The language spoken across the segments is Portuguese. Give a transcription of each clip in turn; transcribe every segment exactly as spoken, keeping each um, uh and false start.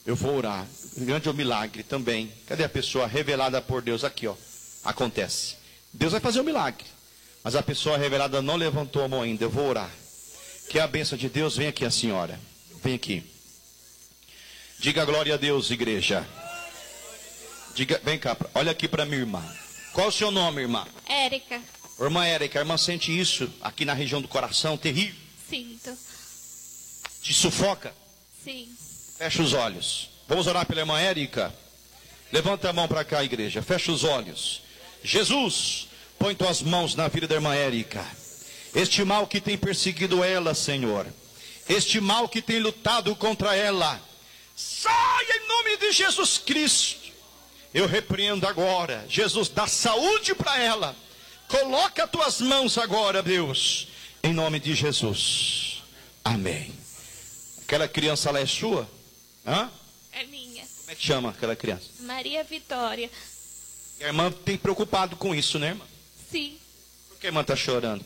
Eu vou orar. Grande é o milagre também. Cadê a pessoa revelada por Deus? Aqui, ó. Acontece. Deus vai fazer o milagre. Mas a pessoa revelada não levantou a mão ainda. Eu vou orar. Que a bênção de Deus, vem aqui a senhora. Vem aqui. Diga glória a Deus, igreja. Diga, vem cá, olha aqui para minha irmã. Qual o seu nome, irmã? Érica. Irmã Érica, a irmã sente isso aqui na região do coração, terrível? Sinto. Te sufoca? Sim. Fecha os olhos. Vamos orar pela irmã Érica. Levanta a mão para cá, igreja. Fecha os olhos. Jesus, põe tuas mãos na vida da irmã Érica. Este mal que tem perseguido ela, Senhor. Este mal que tem lutado contra ela. Saia em nome de Jesus Cristo. Eu repreendo agora. Jesus, dá saúde para ela. Coloca as tuas mãos agora, Deus. Em nome de Jesus. Amém. Aquela criança lá é sua? Hã? É minha. Como é que chama aquela criança? Maria Vitória. A irmã tem preocupado com isso, né, irmã? Sim. Por que a irmã está chorando?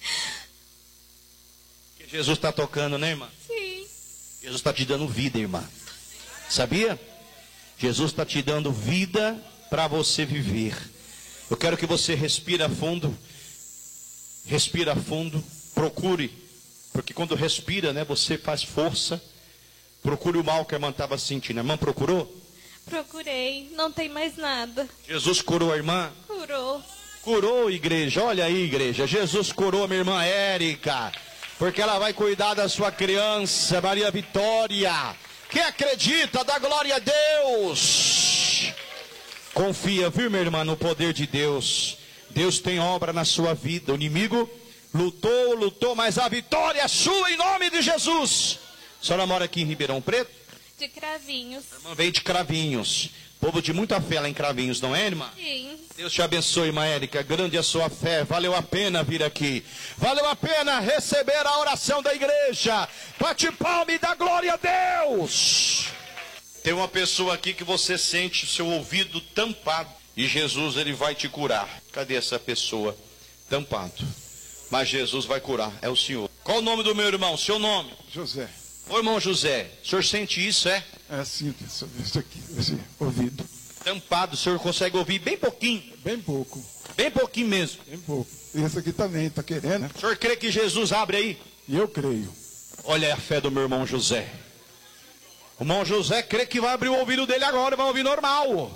Porque Jesus está tocando, né, irmã? Sim. Jesus está te dando vida, irmã. Sabia? Jesus está te dando vida para você viver. Eu quero que você respire fundo. Respira fundo. Procure. Porque quando respira, né, você faz força. Procure o mal que a irmã estava sentindo. A irmã procurou? Procurei. Não tem mais nada. Jesus curou a irmã? Curou. Curou, igreja. Olha aí, igreja. Jesus curou minha irmã Érica. Porque ela vai cuidar da sua criança, Maria Vitória. Quem acredita, dá glória a Deus. Confia, viu, minha irmã, no poder de Deus. Deus tem obra na sua vida. O inimigo lutou, lutou, mas a vitória é sua em nome de Jesus. A senhora mora aqui em Ribeirão Preto? De Cravinhos. A irmã veio de Cravinhos. Povo de muita fé lá em Cravinhos, não é, irmã? Sim. Deus te abençoe, irmã Érica. Grande é a sua fé. Valeu a pena vir aqui. Valeu a pena receber a oração da igreja. Bate palma e dá glória a Deus. Tem uma pessoa aqui que você sente o seu ouvido tampado. E Jesus, ele vai te curar. Cadê essa pessoa? Tampado. Mas Jesus vai curar. É o Senhor. Qual o nome do meu irmão? Seu nome? José. Ô irmão José, o senhor sente isso, é? É assim, isso aqui, esse ouvido. Tampado, o senhor consegue ouvir bem pouquinho? Bem pouco. Bem pouquinho mesmo. Bem pouco. E esse aqui também, está querendo, né? O senhor crê que Jesus abre aí? E eu creio. Olha a fé do meu irmão José. O irmão José crê que vai abrir o ouvido dele agora, vai ouvir normal.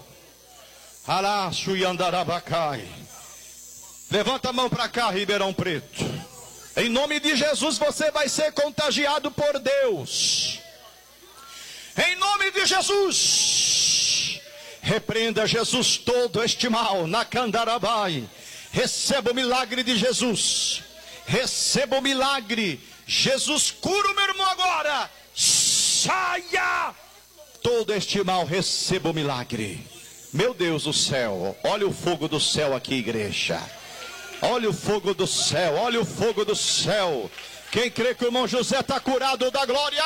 Alaço e andarabacai. Levanta a mão para cá, Ribeirão Preto. Em nome de Jesus você vai ser contagiado por Deus. Em nome de Jesus. Repreenda, Jesus, todo este mal na Candarabai. Receba o milagre de Jesus. Receba o milagre. Jesus cura o meu irmão agora. Saia todo este mal, receba o milagre. Meu Deus do céu, olha o fogo do céu aqui, igreja. Olha o fogo do céu, olha o fogo do céu. Quem crê que o irmão José está curado, dá glória.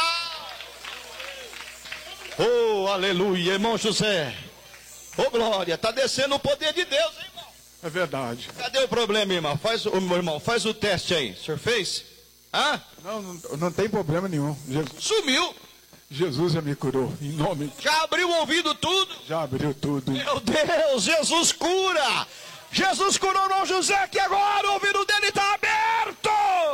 Oh, aleluia, irmão José. Oh, glória, está descendo o poder de Deus, hein, irmão? É verdade. Cadê o problema, irmão? Faz, o meu irmão, faz o teste aí. O senhor fez? Hã? Não, não, não tem problema nenhum. Jesus, Sumiu. Jesus já me curou, em nome. Já abriu o ouvido tudo. Já abriu tudo. Meu Deus, Jesus cura. Jesus curou o irmão José, que agora o ouvido dele está aberto.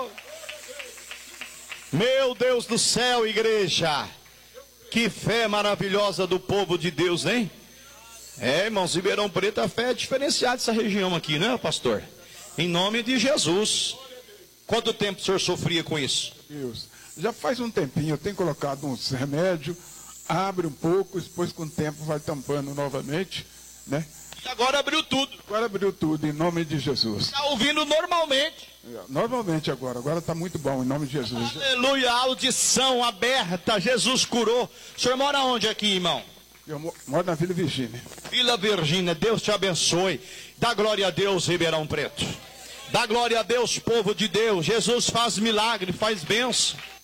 Meu Deus do céu, igreja. Que fé maravilhosa do povo de Deus, hein? É, irmãos, Ribeirão Preto, a fé é diferenciada dessa região aqui, né, pastor? Em nome de Jesus. Quanto tempo o senhor sofria com isso? Deus. Já faz um tempinho, eu tenho colocado uns remédios, abre um pouco, depois com o tempo vai tampando novamente, né? E agora abriu tudo. Agora abriu tudo, em nome de Jesus. Está ouvindo normalmente. Normalmente agora, agora está muito bom, em nome de Jesus. Aleluia, audição aberta, Jesus curou. O senhor mora onde aqui, irmão? Eu moro na Vila Virgínia. Vila Virgínia, Deus te abençoe. Dá glória a Deus, Ribeirão Preto. Dá glória a Deus, povo de Deus. Jesus faz milagre, faz bênção.